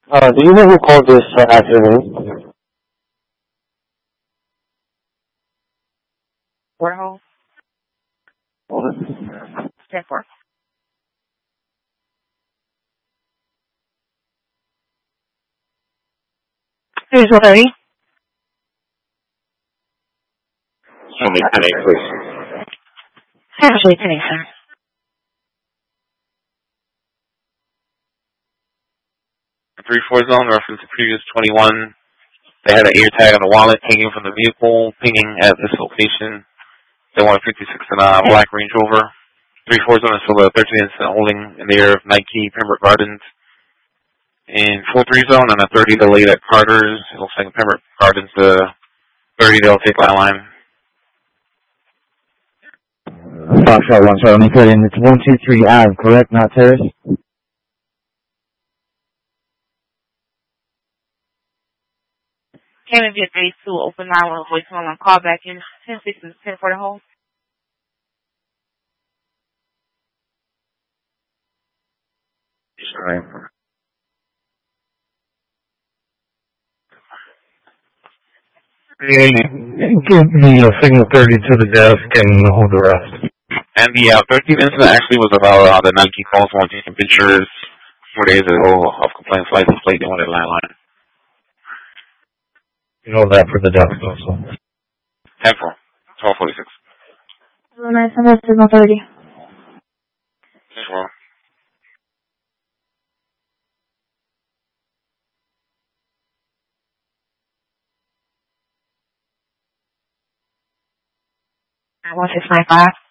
Do you know who called this afternoon? Warehouse. Hold it. 10-4. Here's 130. Show me 10 please. Actually, 10, sir. 3-4 zone, reference to previous 21. They had an ear tag on the wallet hanging from the vehicle, pinging at this location. They want a 56 in a black Range Rover. 3-4 zone is still a 13 incident holding in the air of Nike, Pembroke Gardens. In 4-3 zone and a 30 delayed at Carter's. It looks like Pembroke Gardens, 30 they'll take line line. Foxtrot 1, sorry, let me put in, it's 123 Ave, correct, not Terrace? Cannon Jet 32, open line with voicemail on call back in 10-6 and 10 for the hold. Sorry. Give me a signal 30 to the desk and hold the rest. And the 13th incident actually was about the Nike calls on taking pictures 4 days ago of complaints license plate. They wanted a landline. You know that for the desk also. 10-4, 1246. 09, signal 30. 10-4. I 1695.